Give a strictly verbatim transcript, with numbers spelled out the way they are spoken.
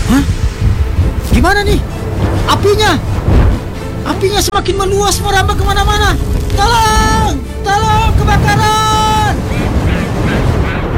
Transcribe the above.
Hah? Gimana nih? Apinya? Apinya semakin meluas merambah kemana-mana. Tolong! Tolong!